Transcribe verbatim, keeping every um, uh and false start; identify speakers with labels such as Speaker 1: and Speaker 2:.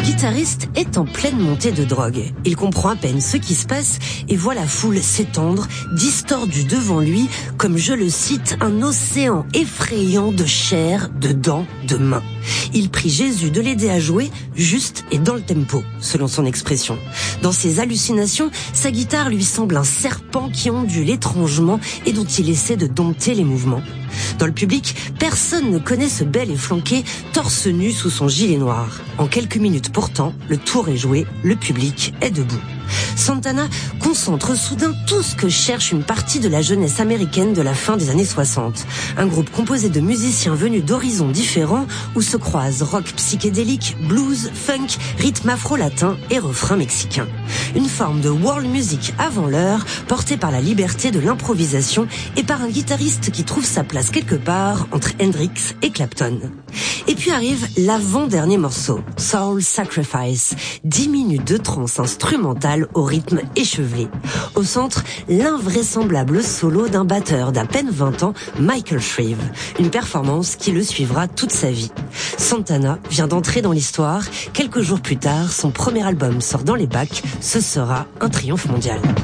Speaker 1: guitariste est en pleine montée de drogue. Il comprend à peine ce qui se passe et voit la foule s'étendre, distordue devant lui, comme je le cite, un océan effrayant de chair, de dents, de mains. Il prie Jésus de l'aider à jouer juste et dans le tempo, selon son expression. Dans ses hallucinations, sa guitare lui semble un serpent qui ondule étrangement et dont il essaie de dompter les mouvements. Dans le public, personne ne connaît ce bel et flanqué, torse nu sous son gilet noir. En quelques minutes pourtant, le tour est joué, le public est debout. Santana concentre soudain tout ce que cherche une partie de la jeunesse américaine de la fin des années soixante. Un groupe composé de musiciens venus d'horizons différents où se croisent rock psychédélique, blues, funk, rythme afro-latin et refrain mexicain. Une forme de world music avant l'heure, portée par la liberté de l'improvisation et par un guitariste qui trouve sa place quelque part entre Hendrix et Clapton. Et puis arrive l'avant-dernier morceau, Soul Sacrifice, dix minutes de trance instrumentale au rythme échevelé. Au centre, l'invraisemblable solo d'un batteur d'à peine vingt ans, Michael Shrieve, une performance qui le suivra toute sa vie. Santana vient d'entrer dans l'histoire. Quelques jours plus tard, son premier album sort dans les bacs. Ce sera un triomphe mondial.